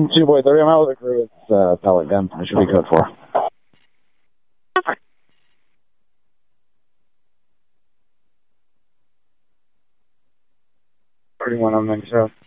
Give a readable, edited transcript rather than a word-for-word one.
2 boy 30 miles of crew. It's pellet gun. It should be code 4. 31 on 97.